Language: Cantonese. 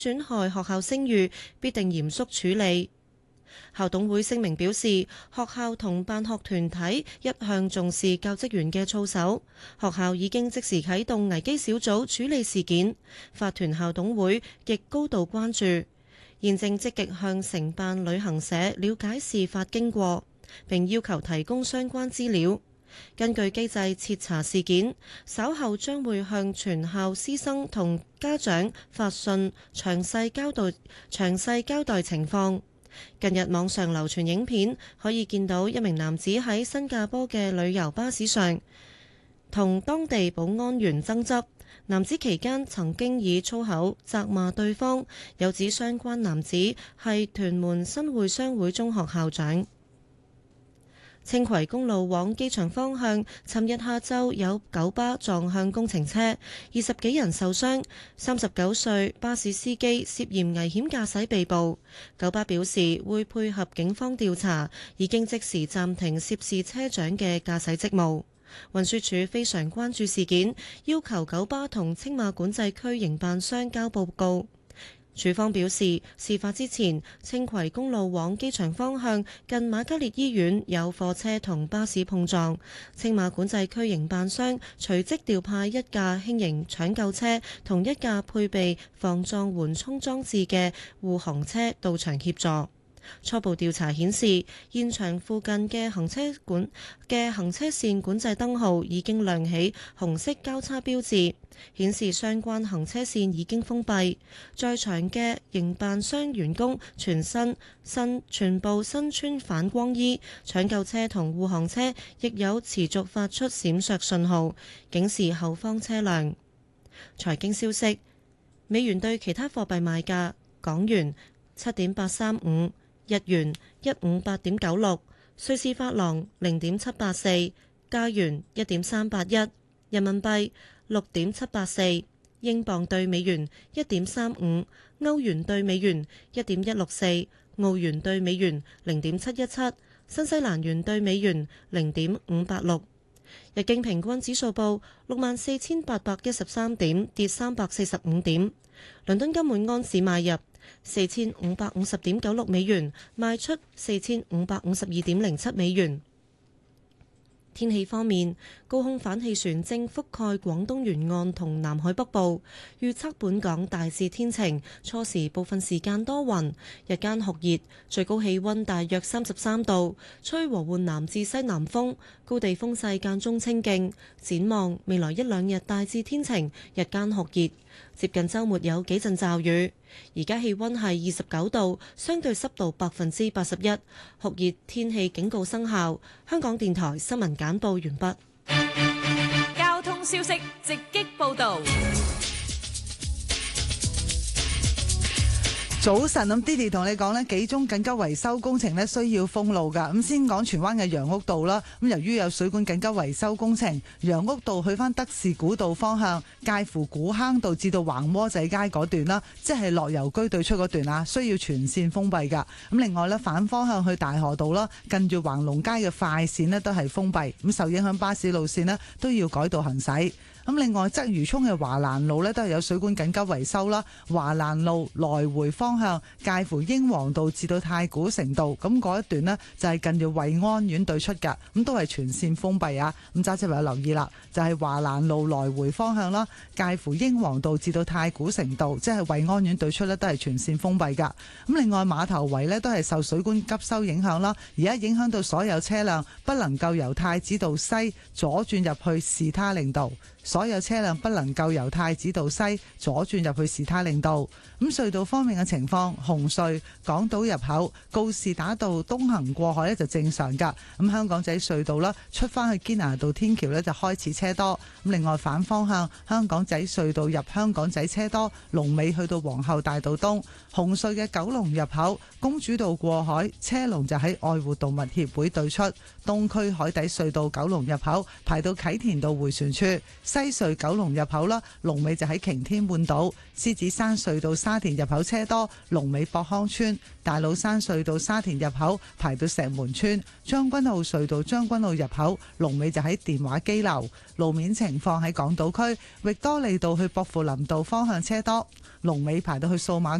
損害學校聲譽，必定嚴肅處理。校董會聲明表示，學校同辦學團體一向重視教職員嘅操守，學校已經即時啟動危機小組處理事件。法團校董會亦高度關注，現正積極向承辦旅行社了解事發經過，並要求提供相關資料。根據機制徹查事件，稍後將會向全校師生同家長發信，詳細交代情況。近日網上流傳影片，可以見到一名男子喺新加坡嘅旅遊巴士上同當地保安員爭執，男子期間曾經以粗口責罵對方，有指相關男子係屯門新會商會中學校長。青葵公路往機場方向，尋日下晝有九巴撞向工程車，20幾人受傷。39歲巴士司機涉嫌危險駕駛被捕。九巴表示會配合警方調查，已經即時暫停涉事車長嘅駕駛職務。運輸署非常關注事件，要求九巴同青馬管制區營辦商交報告。署方表示，事發之前，青葵公路往機場方向近瑪嘉烈醫院有貨車同巴士碰撞，青馬管制區營辦商隨即調派一架輕型搶救車同一架配備防撞緩衝裝置嘅護航車到場協助。初步調查顯示，現場附近嘅行車線管制燈號已經亮起紅色交叉標誌，顯示相關行車線已經封閉。在場嘅營辦商員工全部身穿反光衣，搶救車同護航車亦有持續發出閃爍信號，警示後方車輛。財經消息，美元對其他貨幣賣價：港元7.835。日元158.96，瑞士法郎0.784，加元1.381，人民幣6.784，英鎊對美元1.35，歐元對美元1.164，澳元對美元0.717，新西蘭元對美元0.586。日經平均指數報64,813點，跌345點。倫敦金每安士買入4550.96美元，賣出4552.07美元。天氣方面，高空反氣旋正覆蓋廣東沿岸同南海北部，預測本港大致天晴，初時部分時間多雲，日間酷熱，最高氣溫大約33度，吹和緩南至西南風，高地風勢間中清勁。展望未來一兩日大致天晴，日間酷熱，接近週末有幾陣驟雨。而家氣溫係29度，相對濕度81%，酷熱天氣警告生效。香港電台新聞簡報完畢。 交通消息直擊報道。 早晨，咁 Didi 同你講呢幾宗緊急維修工程呢需要封路噶。咁先講荃灣嘅楊屋道啦。咁由於有水管緊急維修工程，楊屋道去翻德士古道方向，介乎古坑道至到橫窩仔街嗰段啦，即係樂悠居對出嗰段啊，需要全線封閉噶。咁另外呢，反方向去大河道啦，近住橫龍街嘅快線呢都係封閉。咁受影響巴士路線呢都要改道行駛。咁另外，鰂魚涌嘅華蘭路呢都係有水管緊急維修啦。華蘭路來回方向介乎英皇道至到太古城道，咁嗰一段呢就係近住惠安苑對出㗎，咁都係全線封閉啊。咁揸車朋友留意啦，就係華蘭路來回方向啦，介乎英皇道至到太古城道，即係惠安苑對出呢都係全線封閉㗎。咁另外馬頭圍呢都係受水管急修影響啦，而家影響到所有車輛不能夠由太子道西左轉入去士他令道。所有車輛不能夠由太子道西左轉入去士他令道。咁隧道方面嘅情況，紅隧港島入口告士打道東行過海呢就正常㗎。咁香港仔隧道啦，出翻去堅拿道天橋呢就開始車多。咁另外反方向香港仔隧道入香港仔車多，龍尾去到皇后大道東。紅隧嘅九龍入口公主道過海車龍就喺愛護動物協會對出。東區海底隧道九龍入口排到啟田道迴旋處。 西隧九龍入口啦，龍尾就喺擎天半島；獅子山隧道沙田入口車多，龍尾博康村；大老山隧道沙田入口排到石門村；將軍澳隧道將軍澳入口龍尾就喺電話機樓。路面情況喺港島區域多利道去薄扶林道方向車多，龍尾排到去數碼